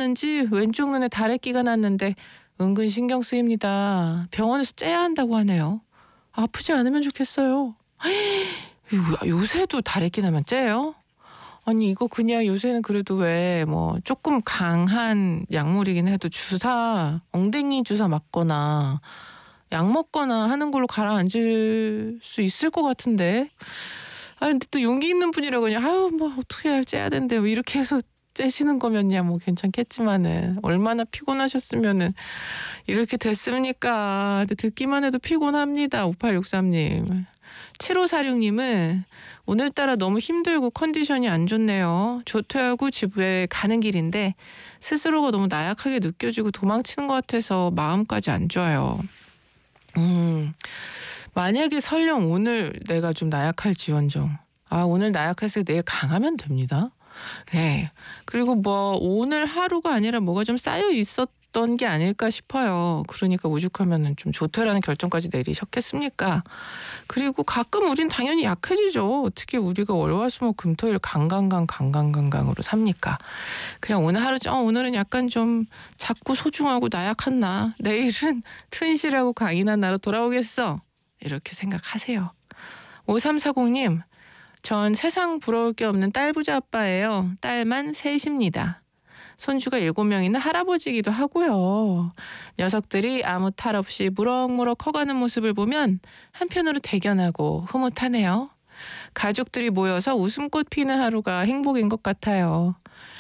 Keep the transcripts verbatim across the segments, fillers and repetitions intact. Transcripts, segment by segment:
아팠는지 왼쪽 눈에 다래끼가 났는데 은근 신경 쓰입니다. 병원에서 째야 한다고 하네요. 아프지 않으면 좋겠어요. 요- 요새도 다래끼 나면 째요? 아니 이거 그냥 요새는 그래도 왜 뭐 조금 강한 약물이긴 해도 주사 엉덩이 주사 맞거나 약 먹거나 하는 걸로 가라앉을 수 있을 것 같은데. 아 근데 또 용기 있는 분이라고 그냥 아유 뭐 어떻게 해야 째야 된대 뭐 이렇게 해서 째시는 거면야 뭐 괜찮겠지만은 얼마나 피곤하셨으면은 이렇게 됐습니까? 근데 듣기만 해도 피곤합니다. 오팔육삼 님. 칠오사육 님은 오늘따라 너무 힘들고 컨디션이 안 좋네요. 조퇴하고 집에 가는 길인데 스스로가 너무 나약하게 느껴지고 도망치는 것 같아서 마음까지 안 좋아요. 음, 만약에 설령 오늘 내가 좀 나약할지언정. 아, 오늘 나약해서 내일 강하면 됩니다. 네. 그리고 뭐 오늘 하루가 아니라 뭐가 좀 쌓여 있었던 게 아닐까 싶어요. 그러니까 오죽하면은 좀 조퇴라는 결정까지 내리셨겠습니까? 그리고 가끔 우린 당연히 약해지죠. 어떻게 우리가 월화수목 금토일 강강강 강강강강으로 삽니까? 그냥 오늘 하루 어 오늘은 약간 좀 작고 소중하고 나약한 나. 내일은 튼실하고 강인한 나로 돌아오겠어. 이렇게 생각하세요. 오삼사공 님. 전 세상 부러울 게 없는 딸부자 아빠예요. 딸만 셋입니다. 손주가 일곱 명 있는 할아버지기도 하고요. 녀석들이 아무 탈 없이 무럭무럭 커가는 모습을 보면 한편으로 대견하고 흐뭇하네요. 가족들이 모여서 웃음꽃 피는 하루가 행복인 것 같아요.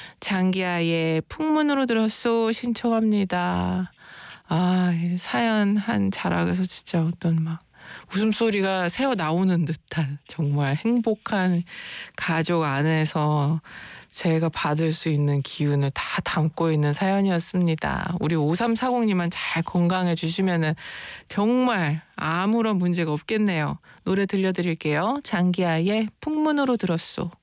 장기하의 풍문으로 들었소 신청합니다. 아, 이 사연 한 자락에서 진짜 어떤 막 웃음소리가 새어 나오는 듯한 정말 행복한 가족 안에서 제가 받을 수 있는 기운을 다 담고 있는 사연이었습니다. 우리 오삼사공 님만 잘 건강해 주시면은 정말 아무런 문제가 없겠네요. 노래 들려드릴게요. 장기하의 풍문으로 들었소.